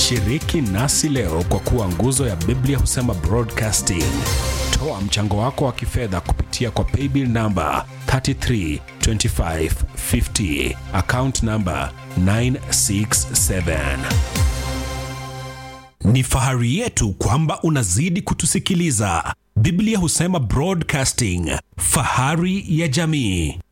Shiriki nasi leo kwa kuwa nguzo ya Biblia Husema Broadcasting. Toa mchango wako wa kifedha kupitia kwa paybill number 332550, account number 967. Ni fahari yetu kwamba unazidi kutusikiliza. Biblia Husema Broadcasting, fahari ya jamii.